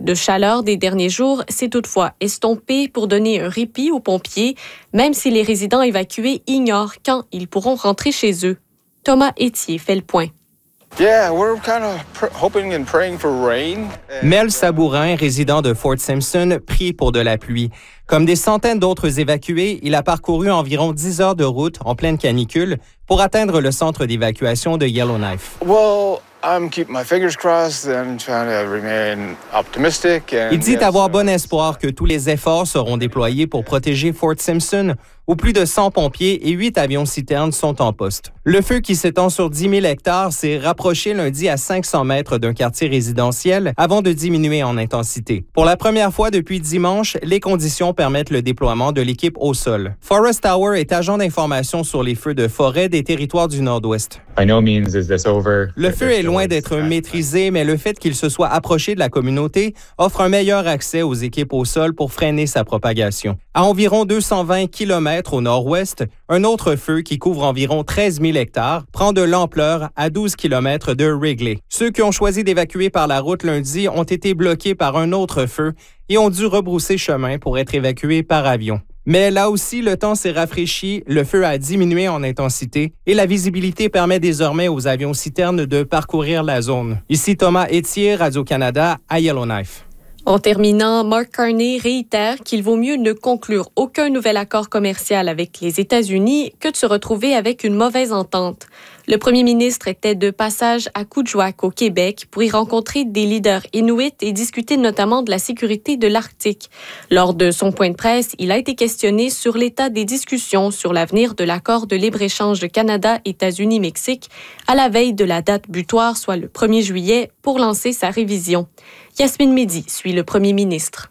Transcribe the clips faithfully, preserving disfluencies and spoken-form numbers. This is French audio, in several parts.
de chaleur des derniers jours s'est toutefois estompée pour donner un répit aux pompiers, même si les résidents évacués ignorent quand ils pourront rentrer chez eux. Thomas Etier fait le point. Yeah, we're kind of pr- hoping and praying for rain. Mel Sabourin, résident de Fort Simpson, prie pour de la pluie. Comme des centaines d'autres évacués, il a parcouru environ dix heures de route en pleine canicule pour atteindre le centre d'évacuation de Yellowknife. Well, I'm keeping my fingers crossed and trying to remain optimistic. And Il dit yes, avoir uh, bon espoir que tous les efforts seront déployés pour protéger Fort Simpson, où plus de cent pompiers et huit avions-citernes sont en poste. Le feu qui s'étend sur dix mille hectares s'est rapproché lundi à cinq cents mètres d'un quartier résidentiel avant de diminuer en intensité. Pour la première fois depuis dimanche, les conditions permettent le déploiement de l'équipe au sol. Forest Tower est agent d'information sur les feux de forêt des territoires du Nord-Ouest. By no means is this over. Le feu est loin d'être maîtrisé, mais le fait qu'il se soit approché de la communauté offre un meilleur accès aux équipes au sol pour freiner sa propagation. À environ deux cent vingt kilomètres au nord-ouest, un autre feu qui couvre environ treize mille hectares prend de l'ampleur à douze kilomètres de Wrigley. Ceux qui ont choisi d'évacuer par la route lundi ont été bloqués par un autre feu et ont dû rebrousser chemin pour être évacués par avion. Mais là aussi, le temps s'est rafraîchi, le feu a diminué en intensité et la visibilité permet désormais aux avions-citernes de parcourir la zone. Ici Thomas Etier, Radio-Canada, à Yellowknife. En terminant, Mark Carney réitère qu'il vaut mieux ne conclure aucun nouvel accord commercial avec les États-Unis que de se retrouver avec une mauvaise entente. Le premier ministre était de passage à Kuujjuaq au Québec pour y rencontrer des leaders inuits et discuter notamment de la sécurité de l'Arctique. Lors de son point de presse, il a été questionné sur l'état des discussions sur l'avenir de l'accord de libre-échange de Canada, États-Unis, Mexique, à la veille de la date butoir, soit le premier juillet, pour lancer sa révision. Yasmine Mehdi suit le premier ministre.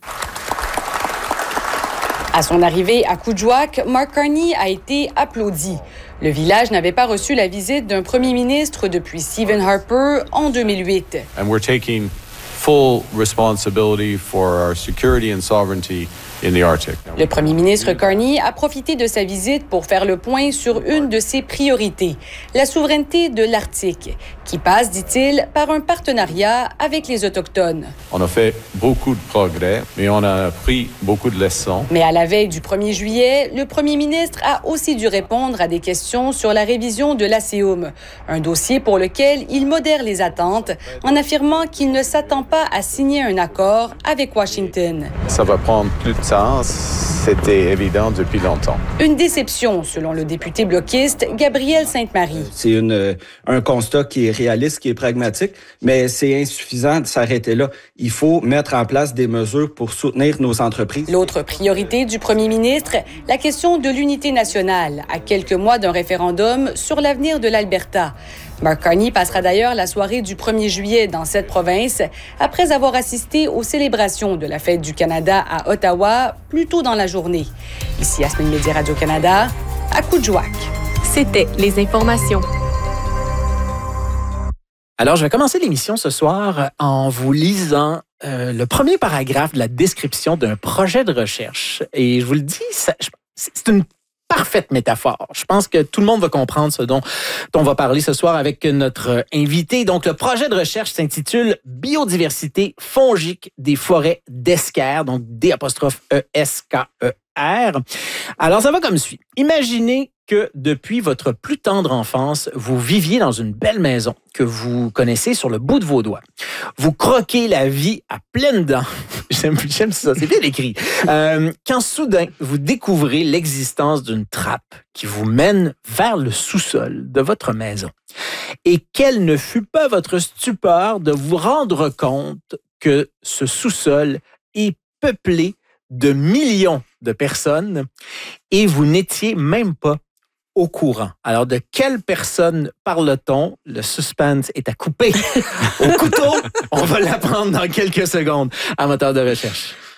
À son arrivée à Kuujjuaq, Mark Carney a été applaudi. Le village n'avait pas reçu la visite d'un premier ministre depuis Stephen Harper en deux mille huit. And we're taking full responsibility for our security and sovereignty in the Arctic. Le premier ministre Carney a profité de sa visite pour faire le point sur une de ses priorités, la souveraineté de l'Arctique, qui passe, dit-il, par un partenariat avec les Autochtones. On a fait beaucoup de progrès, mais on a appris beaucoup de leçons. Mais à la veille du premier juillet, le premier ministre a aussi dû répondre à des questions sur la révision de l'ASEUM, un dossier pour lequel il modère les attentes en affirmant qu'il ne s'attend pas à signer un accord avec Washington. Ça va prendre plus de temps, c'était évident depuis longtemps. Une déception, selon le député bloquiste Gabriel Sainte-Marie. C'est une, un constat qui est réaliste, qui est pragmatique, mais c'est insuffisant de s'arrêter là. Il faut mettre en place des mesures pour soutenir nos entreprises. L'autre priorité du premier ministre, la question de l'unité nationale, à quelques mois d'un référendum sur l'avenir de l'Alberta. Mark Carney passera d'ailleurs la soirée du premier juillet dans cette province, après avoir assisté aux célébrations de la Fête du Canada à Ottawa plus tôt dans la journée. Ici Yasmine Mehdi, Radio-Canada, à Kuujjuaq. C'était les informations. Alors, je vais commencer l'émission ce soir en vous lisant euh, le premier paragraphe de la description d'un projet de recherche. Et je vous le dis, ça, c'est une parfaite métaphore. Je pense que tout le monde va comprendre ce dont on va parler ce soir avec notre invité. Donc, le projet de recherche s'intitule « Biodiversité fongique des forêts d'Esker », donc D apostrophe E S K E R. Alors, ça va comme suit. Imaginez que depuis votre plus tendre enfance, vous viviez dans une belle maison que vous connaissez sur le bout de vos doigts. Vous croquez la vie à pleines dents. J'aime, j'aime ça, c'est bien écrit. Euh, quand soudain, vous découvrez l'existence d'une trappe qui vous mène vers le sous-sol de votre maison. Et quelle ne fut pas votre stupeur de vous rendre compte que ce sous-sol est peuplé de millions de personnes et vous n'étiez même pas au courant. Alors, de quelle personne parle-t-on? Le suspense est à couper au couteau. On va l'apprendre dans quelques secondes à moteur de recherche.